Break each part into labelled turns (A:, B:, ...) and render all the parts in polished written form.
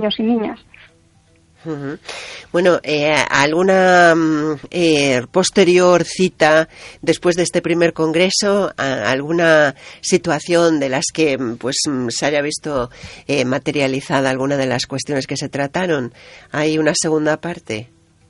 A: niños y niñas.
B: Uh-huh. Bueno, ¿alguna posterior cita después de este primer congreso? ¿Alguna situación de las que pues se haya visto materializada alguna de las cuestiones que se trataron? ¿Hay una segunda parte?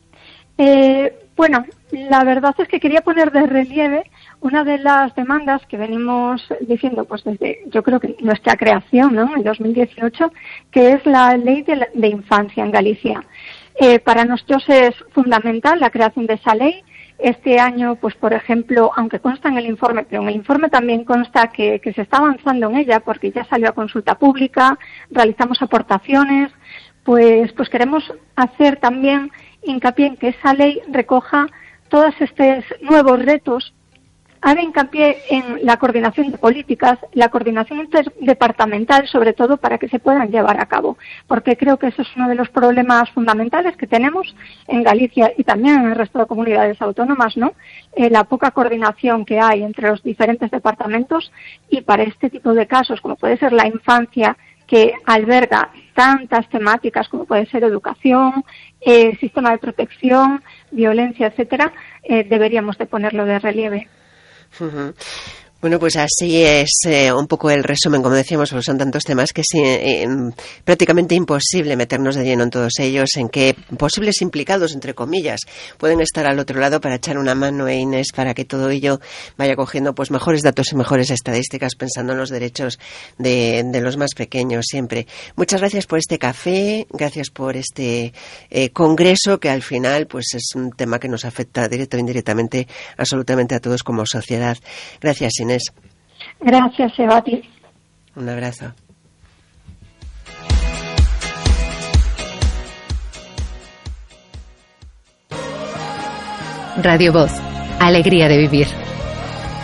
A: Bueno, la verdad es que quería poner de relieve una de las demandas que venimos diciendo pues desde, yo creo que nuestra creación, ¿no?, en 2018, que es la ley de infancia en Galicia. Para nosotros es fundamental la creación de esa ley. Este año, pues por ejemplo, aunque consta en el informe, pero en el informe también consta que se está avanzando en ella porque ya salió a consulta pública, realizamos aportaciones, pues queremos hacer también hincapié en que esa ley recoja todos estos nuevos retos. Haga hincapié en la coordinación de políticas, la coordinación interdepartamental, sobre todo para que se puedan llevar a cabo, porque creo que eso es uno de los problemas fundamentales que tenemos en Galicia y también en el resto de comunidades autónomas, ¿no? La poca coordinación que hay entre los diferentes departamentos, y para este tipo de casos, como puede ser la infancia, que alberga tantas temáticas como puede ser educación, sistema de protección, violencia, etcétera, deberíamos de ponerlo de relieve.
B: Uh-huh. Bueno, pues así es un poco el resumen, como decíamos, porque son tantos temas que es prácticamente imposible meternos de lleno en todos ellos, en qué posibles implicados, entre comillas, pueden estar al otro lado para echar una mano, Inés, para que todo ello vaya cogiendo pues mejores datos y mejores estadísticas, pensando en los derechos de los más pequeños siempre. Muchas gracias por este café, gracias por este congreso, que al final pues es un tema que nos afecta directo o indirectamente absolutamente a todos como sociedad. Gracias, Inés.
A: Gracias, Sebati.
B: Un abrazo.
C: Radio Voz, alegría de vivir.